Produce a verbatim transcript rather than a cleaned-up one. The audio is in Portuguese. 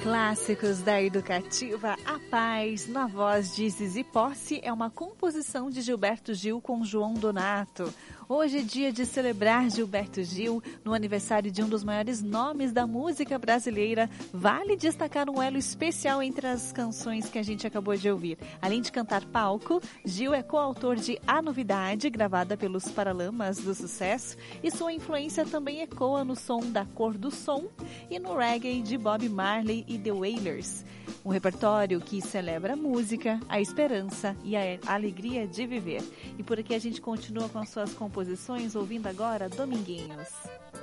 Clássicos da Educativa, A Paz, na voz de Zizi Posse, é uma composição de Gilberto Gil com João Donato. Hoje é dia de celebrar Gilberto Gil, no aniversário de um dos maiores nomes da música brasileira. Vale destacar um elo especial entre as canções que a gente acabou de ouvir. Além de cantar palco, Gil é coautor de A Novidade, gravada pelos Paralamas do Sucesso, e sua influência também ecoa no som da Cor do Som e no reggae de Bob Marley e The Wailers. Um repertório que celebra a música, a esperança e a alegria de viver. E por aqui a gente continua com as suas composições, ouvindo agora Dominguinhos.